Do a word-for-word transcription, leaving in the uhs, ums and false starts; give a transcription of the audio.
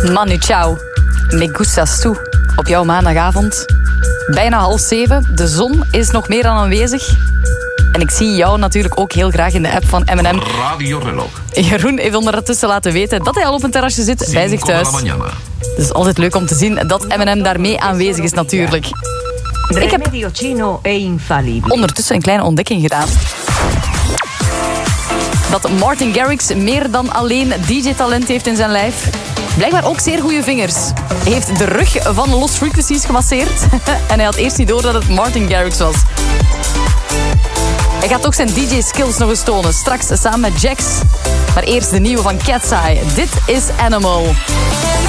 Manu Chao, me gustas tu. Op jouw maandagavond. Bijna half zeven. De zon is nog meer dan aanwezig. En ik zie jou natuurlijk ook heel graag in de app van M en M. Radio Reloj. Jeroen heeft ondertussen laten weten dat hij al op een terrasje zit bij zich thuis. Het is altijd leuk om te zien dat M en M daarmee aanwezig is natuurlijk. Ik heb ondertussen een kleine ontdekking gedaan. Dat Martin Garrix meer dan alleen D J-talent heeft in zijn lijf. Blijkbaar ook zeer goede vingers. Hij heeft de rug van Lost Frequencies gemasseerd. En hij had eerst niet door dat het Martin Garrix was. Hij gaat ook zijn D J-skills nog eens tonen. Straks samen met Jax. Maar eerst de nieuwe van Cat's Eye. Dit is Animal.